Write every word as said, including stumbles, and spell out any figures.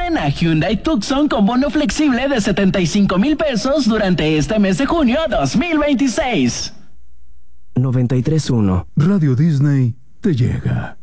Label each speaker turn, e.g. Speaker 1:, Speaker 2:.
Speaker 1: estrena Hyundai Tucson con bono flexible de setenta y cinco mil pesos durante este mes de junio dos mil veintiséis.
Speaker 2: noventa y tres punto uno
Speaker 3: Radio Disney te llega.